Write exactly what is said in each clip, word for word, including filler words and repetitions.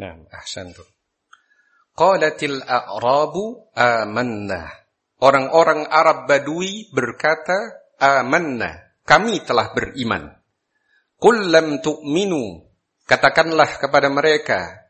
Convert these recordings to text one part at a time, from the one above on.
Nah, ahsantum. Qalatil a'rabu amanna. Orang-orang Arab Badui berkata, amanna, kami telah beriman. Qul lam tu'minu, katakanlah kepada mereka,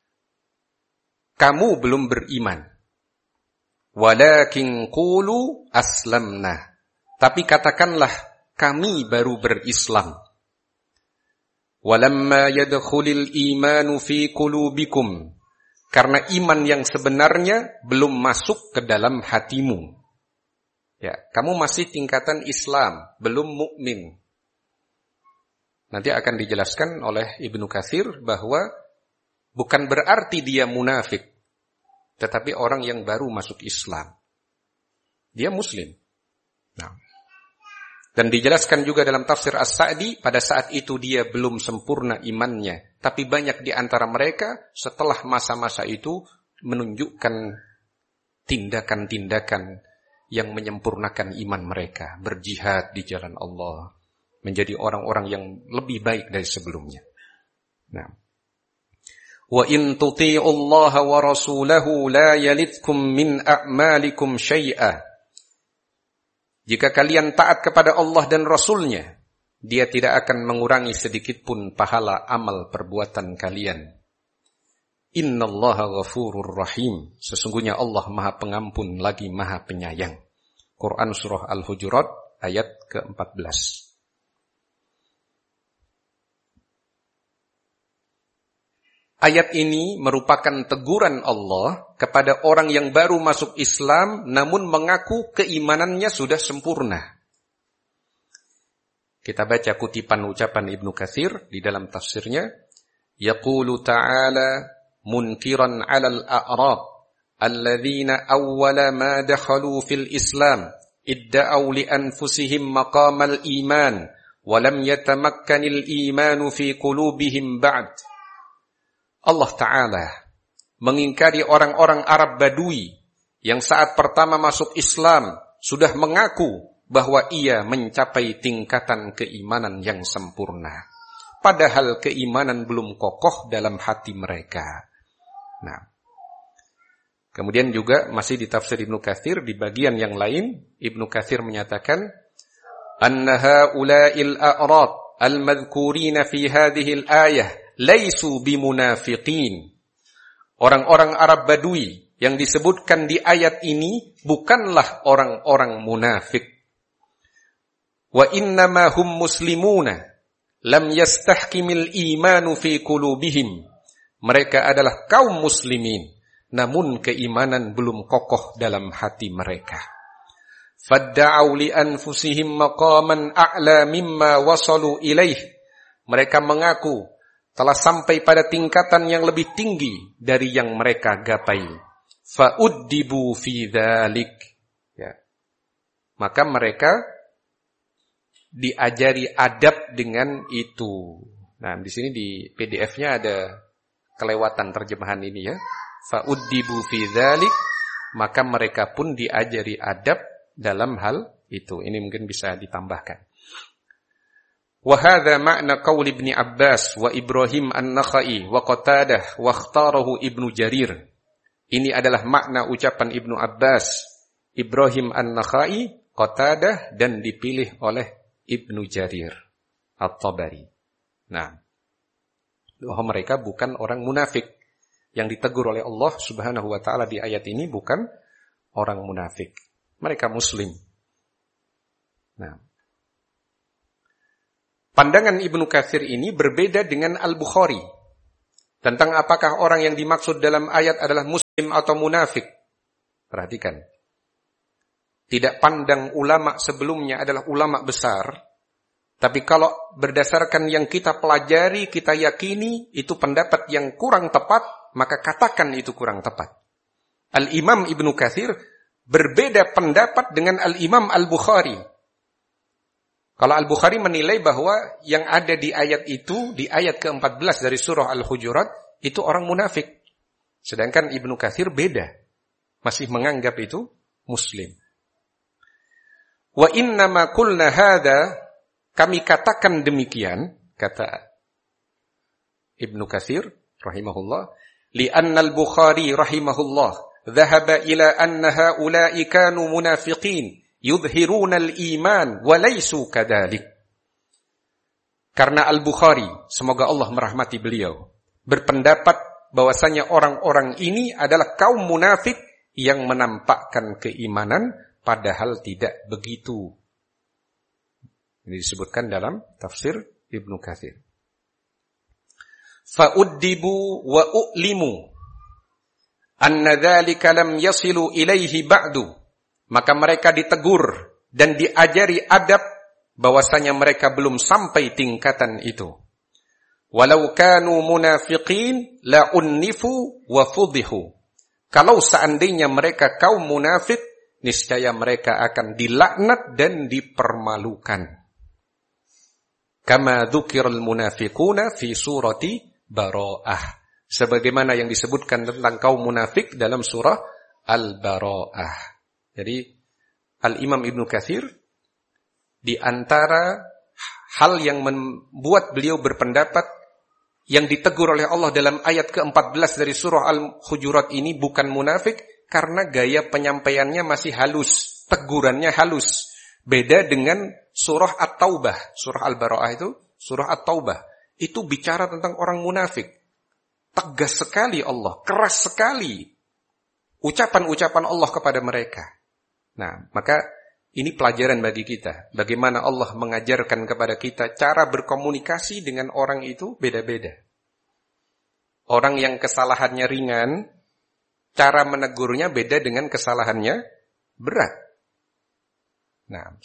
kamu belum beriman. Walakin qulu aslamna, tapi katakanlah kami baru berislam. Walamma yadkhulil imanu fi qulubikum, karena iman yang sebenarnya belum masuk ke dalam hatimu. Ya, kamu masih tingkatan Islam, belum mukmin. Nanti akan dijelaskan oleh Ibnu Katsir bahwa bukan berarti dia munafik, tetapi orang yang baru masuk Islam. Dia muslim. Nah, dan dijelaskan juga dalam tafsir As-Sa'di, pada saat itu dia belum sempurna imannya. Tapi banyak di antara mereka setelah masa-masa itu menunjukkan tindakan-tindakan yang menyempurnakan iman mereka. Berjihad di jalan Allah. Menjadi orang-orang yang lebih baik dari sebelumnya. Nah. Wa in tuti'ullaha wa rasulahu la yalidkum min a'malikum syai'a. Jika kalian taat kepada Allah dan Rasulnya, dia tidak akan mengurangi sedikit pun pahala amal perbuatan kalian. Innallaha ghafurur rahim. Sesungguhnya Allah Maha Pengampun lagi Maha Penyayang. Quran Surah Al-Hujurat ayat keempat belas. Ayat ini merupakan teguran Allah kepada orang yang baru masuk Islam namun mengaku keimanannya sudah sempurna. Kita baca kutipan ucapan Ibnu Katsir di dalam tafsirnya. Yaqulu ta'ala munkiran 'alal a'rab alladzina awwala ma dakhalu fil Islam idda'u li anfusihim maqamal iman wa lam yatamakkanil imanu fi qulubihim ba'd. Allah Ta'ala mengingkari orang-orang Arab Badui yang saat pertama masuk Islam sudah mengaku bahwa ia mencapai tingkatan keimanan yang sempurna. Padahal keimanan belum kokoh dalam hati mereka. Nah, kemudian juga masih di tafsir Ibnu Katsir di bagian yang lain, Ibnu Katsir menyatakan, Anna ha'ula'il a'rad al-madhkurina fi hadhihi al-ayah laisu bimunafiqin. Orang-orang Arab Badui yang disebutkan di ayat ini bukanlah orang-orang munafik. Wa innama hum muslimuna lam yastahkimil imanu fi qulubihim. Mereka adalah kaum muslimin, namun keimanan belum kokoh dalam hati mereka. Fadda'u li anfusihim maqaman a'la mimma wasalu ilaih. Mereka mengaku telah sampai pada tingkatan yang lebih tinggi dari yang mereka gapai. Fa'uddibu fi dzalik. Ya. Maka mereka diajari adab dengan itu. Nah, di sini di P D F-nya ada kelewatan terjemahan ini ya. Fa'uddibu fi dzalik, maka mereka pun diajari adab dalam hal itu. Ini mungkin bisa ditambahkan. وهذا معنى قول ابن عباس وإبراهيم النخعي وقتاده واختاره ابن جرير. Ini adalah makna ucapan Ibnu Abbas, Ibrahim An-Nakhai, Qatadah, dan dipilih oleh Ibnu Jarir At-Tabari. Nah, bahwa mereka bukan orang munafik. Yang ditegur oleh Allah Subhanahu wa taala di ayat ini bukan orang munafik. Mereka muslim. Nah, pandangan Ibnu Katsir ini berbeda dengan Al-Bukhari tentang apakah orang yang dimaksud dalam ayat adalah muslim atau munafik. Perhatikan. Tidak pandang ulama sebelumnya adalah ulama besar, tapi kalau berdasarkan yang kita pelajari, kita yakini itu pendapat yang kurang tepat, maka katakan itu kurang tepat. Al-Imam Ibnu Katsir berbeda pendapat dengan Al-Imam Al-Bukhari. Kalau Al-Bukhari menilai bahwa yang ada di ayat itu, di ayat keempat belas dari surah Al-Hujurat, itu orang munafik. Sedangkan Ibnu Katsir beda. Masih menganggap itu muslim. Wa innama qulna hadza, kami katakan demikian, kata Ibnu Katsir rahimahullah, li'anna al-Bukhari rahimahullah dhahaba ila anna haula'i kanu munafiqin yudhiruna al-iman wa laysu kadhalik. Karena Al-Bukhari, semoga Allah merahmati beliau, berpendapat bahwasanya orang-orang ini adalah kaum munafik yang menampakkan keimanan padahal tidak begitu. Ini disebutkan dalam tafsir Ibnu Katsir. Fa'uddibu wa u'limu anna dzalika lam yasilu ilaihi ba'du. Maka mereka ditegur dan diajari adab bahwasanya mereka belum sampai tingkatan itu. Walau kanu munafiqin la unnifu wa fudihu. Kalau seandainya mereka kaum munafik, niscaya mereka akan dilaknat dan dipermalukan. Kama dzukiral munafiquna fi surati Bara'ah. Sebagaimana yang disebutkan tentang kaum munafik dalam surah Al-Bara'ah. Jadi Al-Imam Ibnu Katsir di antara hal yang membuat beliau berpendapat yang ditegur oleh Allah dalam ayat keempat belas dari surah Al-Hujurat ini bukan munafik karena gaya penyampaiannya masih halus, tegurannya halus. Beda dengan surah At-Taubah, surah Al-Bara'ah itu, surah At-Taubah itu bicara tentang orang munafik. Tegas sekali Allah, keras sekali ucapan-ucapan Allah kepada mereka. Nah, maka ini pelajaran bagi kita. Bagaimana Allah mengajarkan kepada kita cara berkomunikasi dengan orang itu beda-beda. Orang yang kesalahannya ringan, cara menegurnya beda dengan kesalahannya berat. Nah,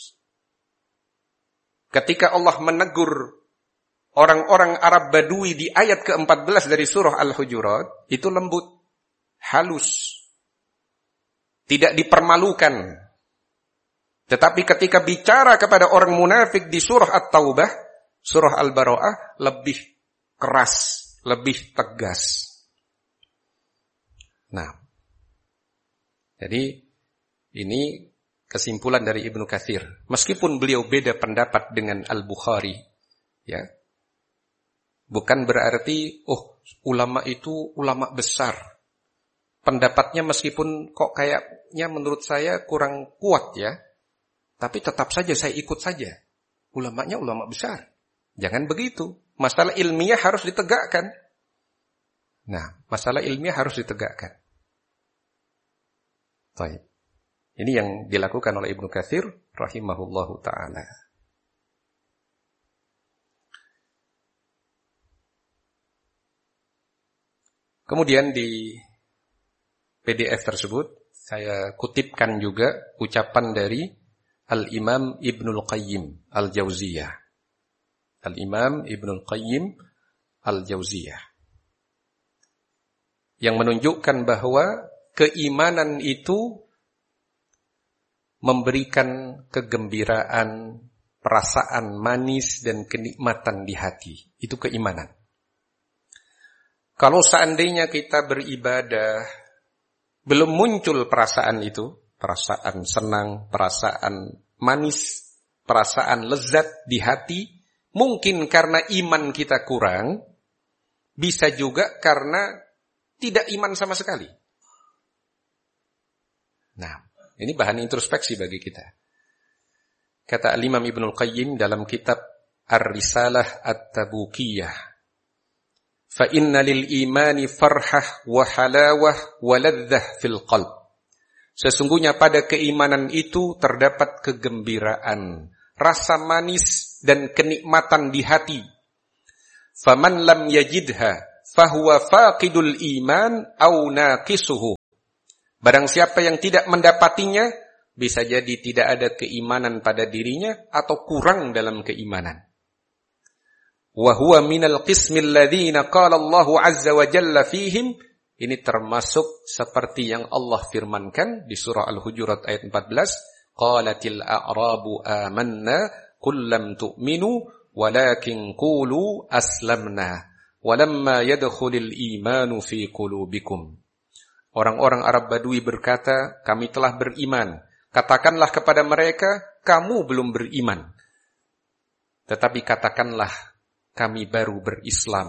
ketika Allah menegur orang-orang Arab Badui di ayat keempat belas dari surah Al-Hujurat, itu lembut, halus, tidak dipermalukan. Tetapi ketika bicara kepada orang munafik di surah At-Taubah, surah Al-Bara'ah, lebih keras, lebih tegas. Nah, jadi ini kesimpulan dari Ibnu Katsir. Meskipun beliau beda pendapat dengan Al-Bukhari, ya, bukan berarti, oh, ulama itu ulama besar. Pendapatnya meskipun kok kayaknya menurut saya kurang kuat ya, tapi tetap saja saya ikut saja. Ulamanya ulama besar. Jangan begitu. Masalah ilmiah harus ditegakkan. Nah, masalah ilmiah harus ditegakkan. Baik. Ini yang dilakukan oleh Ibnu Katsir rahimahullahu ta'ala. Kemudian di P D F tersebut saya kutipkan juga ucapan dari Al-Imam Ibnul Qayyim Al-Jauziyah. Al-Imam Ibnul Qayyim Al-Jauziyah. Yang menunjukkan bahwa keimanan itu memberikan kegembiraan, perasaan manis dan kenikmatan di hati. Itu keimanan. Kalau seandainya kita beribadah, belum muncul perasaan itu, perasaan senang, perasaan manis, perasaan lezat di hati, mungkin karena iman kita kurang, bisa juga karena tidak iman sama sekali. Nah, ini bahan introspeksi bagi kita. Kata Al-Imam Ibnul Qayyim dalam kitab Ar-Risalah At-Tabukiyah, fa inna lil imani farhah wa halawah wa ladzah fil qalb. Sesungguhnya pada keimanan itu terdapat kegembiraan, rasa manis dan kenikmatan di hati. Faman lam yajidha fahuwa faqidul iman au naqisuhu. Barang siapa yang tidak mendapatinya, bisa jadi tidak ada keimanan pada dirinya atau kurang dalam keimanan. Wa huwa minal qismil ladzina qala Allahu azza wa jalla fihim. Ini termasuk seperti yang Allah firmankan di surah Al-Hujurat ayat empat belas, qalatil a'rabu amanna qul lam tu'minu walakin qulu aslamna walamma yadkhulul imanu fi qulubikum. Orang-orang Arab Badui berkata, kami telah beriman. Katakanlah kepada mereka, kamu belum beriman. Tetapi katakanlah, kami baru berislam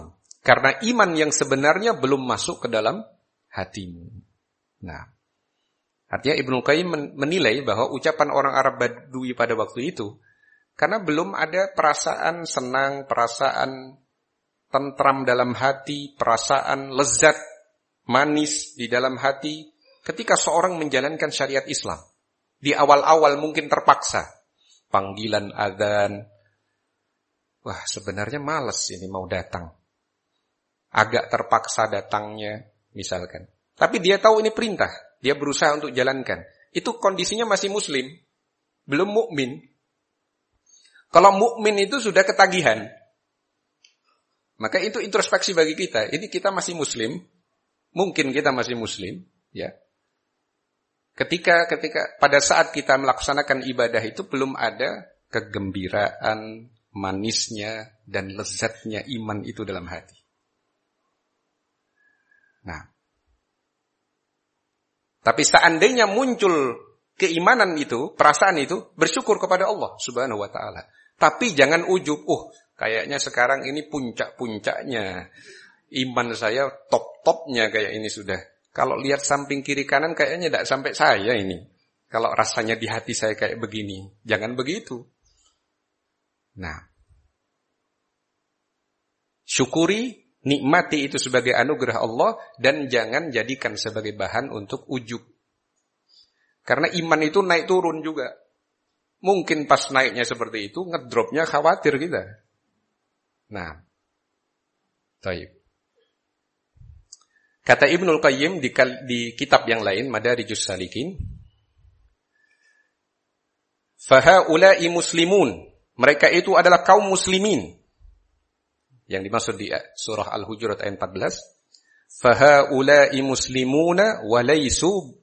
Karena iman yang sebenarnya belum masuk ke dalam hatimu. Nah, artinya Ibnu Qayyim menilai bahwa ucapan orang Arab Badui pada waktu itu, karena belum ada perasaan senang, perasaan tentram dalam hati, perasaan lezat, manis di dalam hati, ketika seorang menjalankan syariat Islam. Di awal-awal mungkin terpaksa. Panggilan adzan. Wah, sebenarnya malas ini mau datang. Agak terpaksa datangnya, misalkan. Tapi dia tahu ini perintah. Dia berusaha untuk jalankan. Itu kondisinya masih muslim. Belum mukmin. Kalau mukmin itu sudah ketagihan. Maka itu introspeksi bagi kita. Ini kita masih muslim. Mungkin kita masih muslim. Ya. Ketika ketika pada saat kita melaksanakan ibadah itu belum ada kegembiraan, manisnya, dan lezatnya iman itu dalam hati. Nah, tapi seandainya muncul keimanan itu, perasaan itu, bersyukur kepada Allah subhanahu wa ta'ala. Tapi jangan ujub, oh kayaknya sekarang ini puncak-puncaknya. Iman saya top-topnya kayak ini sudah. Kalau lihat samping kiri kanan kayaknya tidak sampai saya ini. Kalau rasanya di hati saya kayak begini. Jangan begitu. Nah, syukuri, nikmati itu sebagai anugerah Allah dan jangan jadikan sebagai bahan untuk ujub. Karena iman itu naik turun juga. Mungkin pas naiknya seperti itu, ngedropnya khawatir kita. Nah, taib. Kata Ibnul Qayyim di, di kitab yang lain, Madarijus Salikin, fahaula'i muslimun. Mereka itu adalah kaum muslimin. Yang dimaksud di surah Al-Hujurat ayat empat belas. Fahaula'i muslimuna walaysu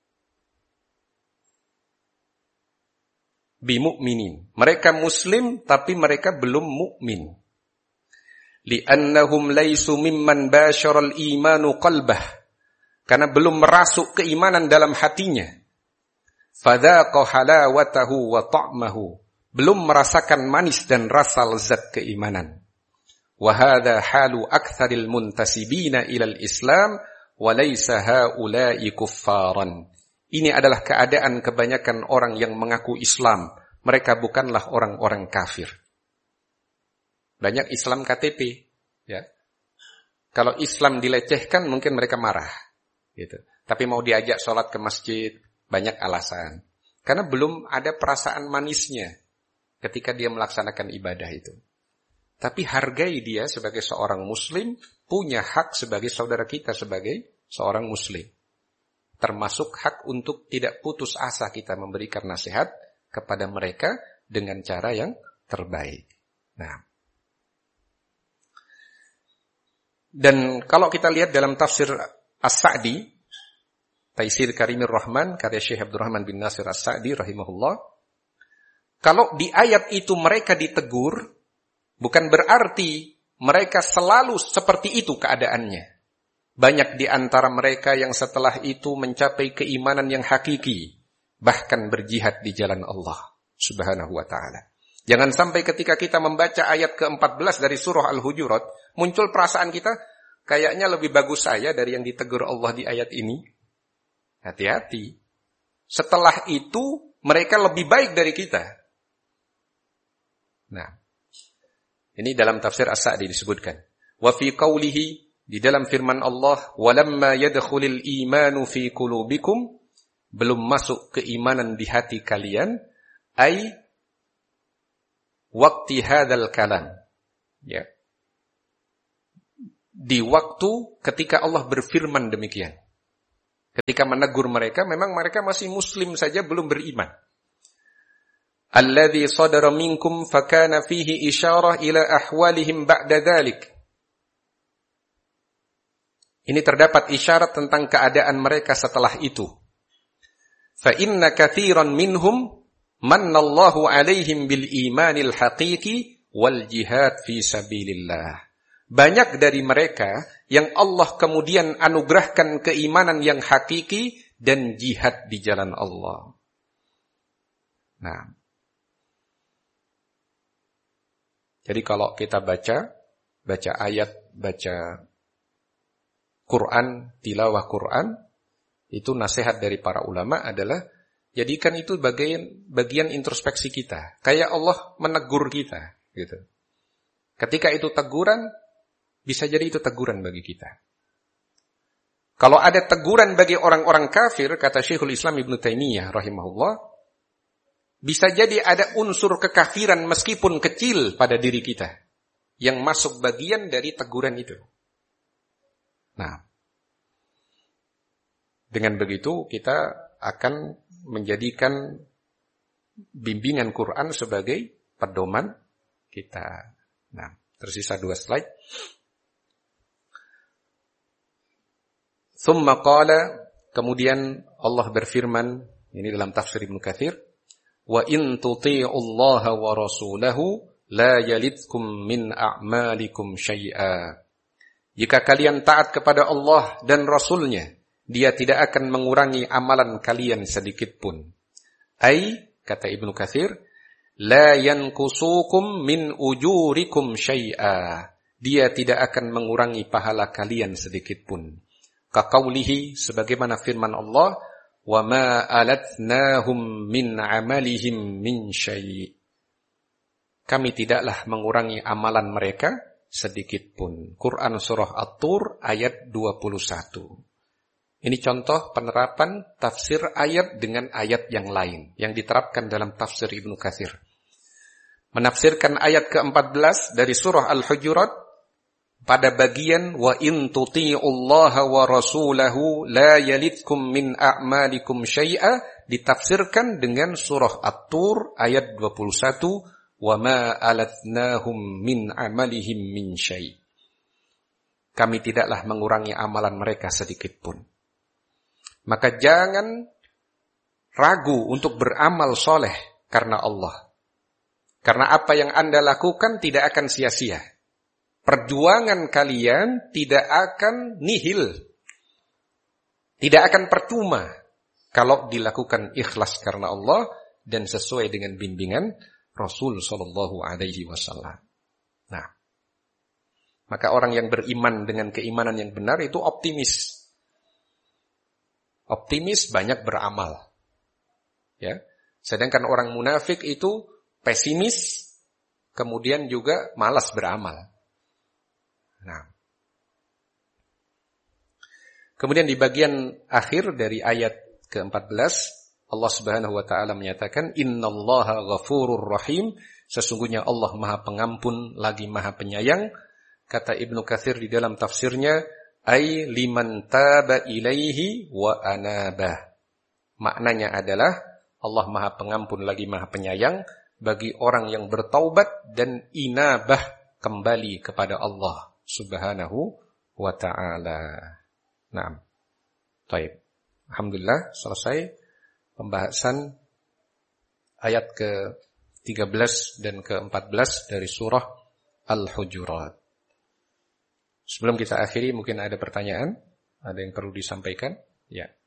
bimu'minin. Mereka muslim tapi mereka belum mukmin. Li'annahum laysu mimman basyaral imanu qalbah. Karena belum merasuk keimanan dalam hatinya. Fadhaqa halawatahu wa ta'mahu. Belum merasakan manis dan rasa lezat keimanan. وَهَذَا حَالُ أَكْثَرِ الْمُنْتَسِبِينَ إِلَى الْإِسْلَامِ وَلَيْسَ هَؤُلَاءِ كُفَّارًا. Ini adalah keadaan kebanyakan orang yang mengaku Islam. Mereka bukanlah orang-orang kafir. Banyak Islam K T P. Ya. Kalau Islam dilecehkan mungkin mereka marah. Gitu. Tapi mau diajak sholat ke masjid, banyak alasan. Karena belum ada perasaan manisnya ketika dia melaksanakan ibadah itu. Tapi hargai dia sebagai seorang muslim, punya hak sebagai saudara kita sebagai seorang muslim. Termasuk hak untuk tidak putus asa kita memberikan nasihat kepada mereka dengan cara yang terbaik. Nah. Dan kalau kita lihat dalam tafsir As-Sa'di, Taisir Karimir Rahman, karya Syekh Abdurrahman bin Nasir As-Sa'di rahimahullah, kalau di ayat itu mereka ditegur, bukan berarti mereka selalu seperti itu keadaannya. Banyak di antara mereka yang setelah itu mencapai keimanan yang hakiki, bahkan berjihad di jalan Allah subhanahu wa ta'ala. Jangan sampai ketika kita membaca ayat ke empat belas dari surah Al-Hujurat, muncul perasaan kita, kayaknya lebih bagus saya dari yang ditegur Allah di ayat ini. Hati-hati. Setelah itu, mereka lebih baik dari kita. Nah, ini dalam tafsir As-Sa'di disebutkan. Wa fi qawlihi, di dalam firman Allah, walamma yadkhulul imanu fi qulubikum, belum masuk keimanan di hati kalian, ay waqti hadzal kalam. Ya. Di waktu ketika Allah berfirman demikian. Ketika menegur mereka, memang mereka masih muslim saja belum beriman. Alladhi sadara minkum fakana fihi isyarah ila ahwalihim ba'da dhalik. Ini terdapat isyarat tentang keadaan mereka setelah itu. Fa inna katsiran minhum mannallahu alaihim bil imanil haqiqi wal jihad fi sabilillah. Banyak dari mereka yang Allah kemudian anugerahkan keimanan yang hakiki dan jihad di jalan Allah. Nah, jadi kalau kita baca, baca ayat baca Quran, tilawah Quran, itu nasihat dari para ulama adalah jadikan itu bagian bagian introspeksi kita. Kayak Allah menegur kita, gitu. Ketika itu teguran, bisa jadi itu teguran bagi kita. Kalau ada teguran bagi orang-orang kafir, kata Syekhul Islam Ibnu Taimiyah rahimahullah, bisa jadi ada unsur kekafiran meskipun kecil pada diri kita yang masuk bagian dari teguran itu. Nah, dengan begitu kita akan menjadikan bimbingan Quran sebagai pedoman kita. Nah, tersisa dua slide. Tsumma qala, kemudian Allah berfirman, ini dalam tafsir Ibnu Katsir, wa in tuti'ullaha wa rasulahu la yalidkum min a'malikum syai'a. Jika kalian taat kepada Allah dan Rasulnya, dia tidak akan mengurangi amalan kalian sedikit pun. Ai, kata Ibnu Katsir, la yankusukum min ujurikum syai'a. Dia tidak akan mengurangi pahala kalian sedikit pun. Kaqaulihi, sebagaimana firman Allah, wa ma alatnahum min amalihim min syai'. Kami tidaklah mengurangi amalan mereka sedikit pun. Quran surah At-Tur ayat dua puluh satu. Ini contoh penerapan tafsir ayat dengan ayat yang lain yang diterapkan dalam tafsir Ibnu Katsir. Menafsirkan ayat keempat belas dari surah Al-Hujurat pada bagian wa in tuti'ullaha wa rasulahu la yalidkum min a'malikum syai'a, ditafsirkan dengan surah At-Tur ayat dua puluh satu, wa ma alatnahum min amalihim min syai'. Kami tidaklah mengurangi amalan mereka sedikit pun. Maka jangan ragu untuk beramal soleh karena Allah. Karena apa yang Anda lakukan tidak akan sia-sia. Perjuangan kalian tidak akan nihil. Tidak akan percuma kalau dilakukan ikhlas karena Allah dan sesuai dengan bimbingan Rasul sallallahu alaihi wasallam. Nah, maka orang yang beriman dengan keimanan yang benar itu optimis. Optimis banyak beramal. Ya. Sedangkan orang munafik itu pesimis, kemudian juga malas beramal. Nah. Kemudian di bagian akhir dari ayat keempat belas, Allah Subhanahu wa taala menyatakan innallaha ghafurur rahim, sesungguhnya Allah Maha Pengampun lagi Maha Penyayang. Kata Ibnu Katsir di dalam tafsirnya, ai liman taba ilaihi wa anabah. Maknanya adalah Allah Maha Pengampun lagi Maha Penyayang bagi orang yang bertaubat dan inabah, kembali kepada Allah Subhanahu wa taala. Naam. Baik. Alhamdulillah selesai pembahasan ayat ke tiga belas dan ke empat belas dari surah Al-Hujurat. Sebelum kita akhiri, mungkin ada pertanyaan? Ada yang perlu disampaikan? Ya.